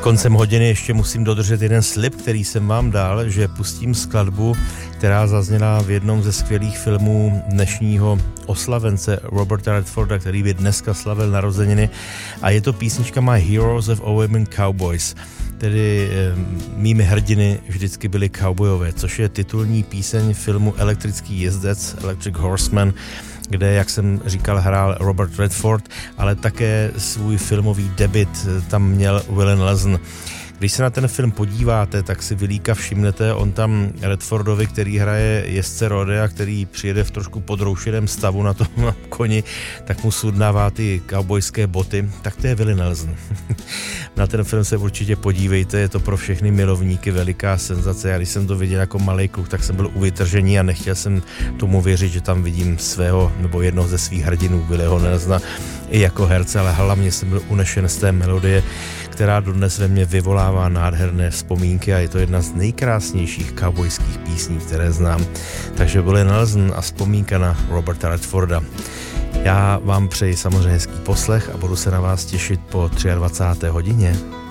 Koncem hodiny ještě musím dodržet jeden slib, který jsem vám dal, že pustím skladbu, která zazněla v jednom ze skvělých filmů dnešního oslavence Roberta Redforda, který by dneska slavil narozeniny, a je to písnička My Heroes Have Always Been Cowboys. Tedy mými hrdiny vždycky byli cowboyové, což je titulní píseň filmu Elektrický jezdec, Electric Horseman, kde, jak jsem říkal, hrál Robert Redford, ale také svůj filmový debut tam měl Willie Nelson. Když se na ten film podíváte, tak si vylíka všimnete, on tam Redfordovi, který hraje jezdce rodea, který přijede v trošku podroušeném stavu na tom koni, tak mu sundává ty cowboyské boty, tak to je Willie Nelson. Na ten film se určitě podívejte, je to pro všechny milovníky veliká senzace. Já když jsem to viděl jako malej kluk, tak jsem byl u vytržení a nechtěl jsem tomu věřit, že tam vidím svého nebo jednoho ze svých hrdinů Willieho Nelsona i jako herce, ale hlavně jsem byl unešen z té melodie, která dodnes ve mně vyvolává nádherné vzpomínky a je to jedna z nejkrásnějších cowboyských písní, které znám. Takže Willie Nelson a vzpomínka na Roberta Redforda. Já vám přeji samozřejmě hezký poslech a budu se na vás těšit po 23. hodině.